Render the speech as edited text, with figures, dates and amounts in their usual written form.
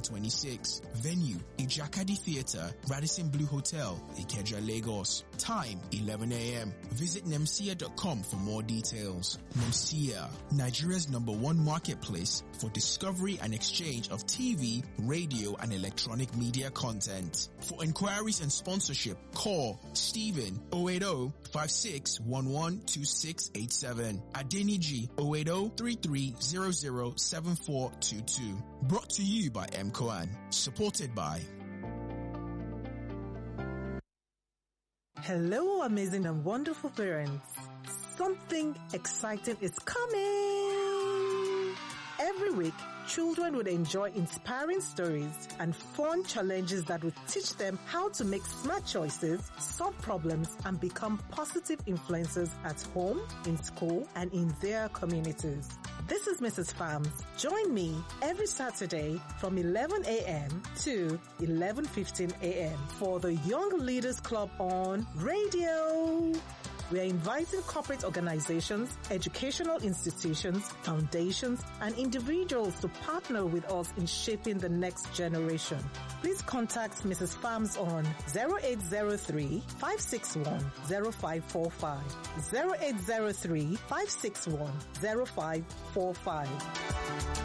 2026. Venue, Ijakadi Theatre, Radisson Blue Hotel, Ikeja, Lagos. Time, 11 a.m. Visit nemsia.com for more details. Nemsia, Nigeria's #1 marketplace for discovery and exchange of TV, radio, and electronic media content. For inquiries and sponsorship, call Stephen 080-5611-2687. Adeniji 080-3300-7422. Brought to you by MCOAN. Supported by Hello, amazing and wonderful parents. Something exciting is coming. Every week, children will enjoy inspiring stories and fun challenges that will teach them how to make smart choices, solve problems, and become positive influencers at home, in school, and in their communities. This is Mrs. Farms. Join me every Saturday from 11 a.m. to 11:15 a.m. for the Young Leaders Club on radio. We are inviting corporate organizations, educational institutions, foundations, and individuals to partner with us in shaping the next generation. Please contact Mrs. Farms on 0803-561-0545, 0803-561-0545.